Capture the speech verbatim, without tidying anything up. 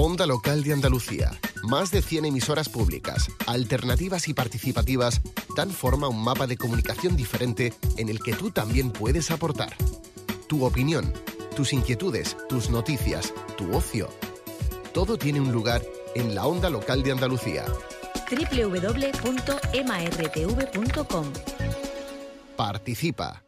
Onda Local de Andalucía. Más de cien emisoras públicas, alternativas y participativas dan forma a un mapa de comunicación diferente en el que tú también puedes aportar. Tu opinión, tus inquietudes, tus noticias, tu ocio. Todo tiene un lugar en la Onda Local de Andalucía. doble u doble u doble u punto m r t v punto com. Participa.